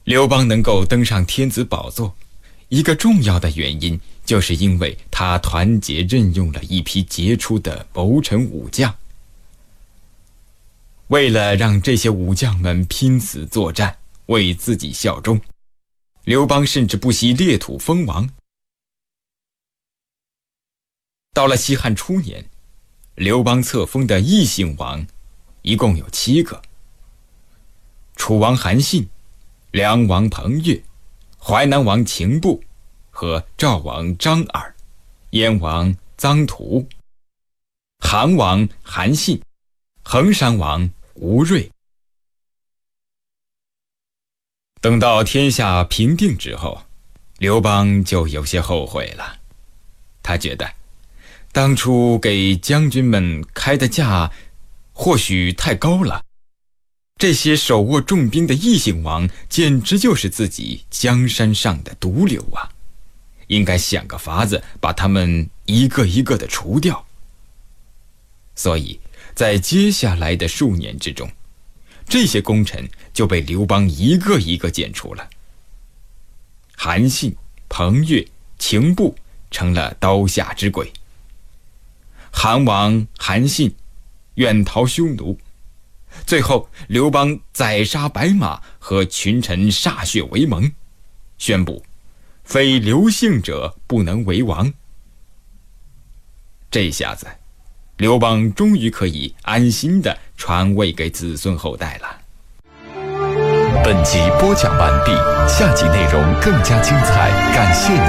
刘邦能够登上天子宝座，一个重要的原因就是因为他团结任用了一批杰出的谋臣武将。为了让这些武将们拼死作战，为自己效忠，刘邦甚至不惜裂土封王。到了西汉初年，刘邦册封的异姓王一共有7个：楚王韩信、梁王彭越、淮南王秦布和赵王张耳、燕王臧荼、韩王韩信、衡山王吴瑞。等到天下平定之后，刘邦就有些后悔了。他觉得当初给将军们开的价或许太高了，这些手握重兵的异姓王简直就是自己江山上的毒瘤啊，应该想个法子把他们一个一个的除掉。所以在接下来的数年之中，这些功臣就被刘邦一个一个剪除了。韩信、彭越、秦布成了刀下之鬼。韩王韩信远逃匈奴，最后刘邦宰杀白马和群臣歃血为盟，宣布非刘姓者不能为王。这下子刘邦终于可以安心地传位给子孙后代了。 本集播讲完毕，下集内容更加精彩，感谢您。